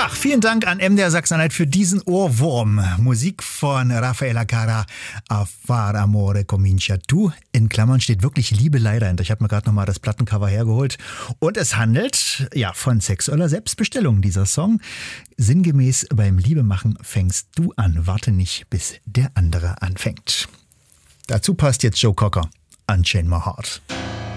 Ja, vielen Dank an MDR Sachsen-Anhalt für diesen Ohrwurm. Musik von Raffaella Carrà, A far amore comincia tu. In Klammern steht wirklich Liebe leider hinter. Ich habe mir gerade nochmal das Plattencover hergeholt. Und es handelt ja von sexueller Selbstbestellung, dieser Song. Sinngemäß, beim Liebemachen fängst du an. Warte nicht, bis der andere anfängt. Dazu passt jetzt Joe Cocker, Unchain My Heart.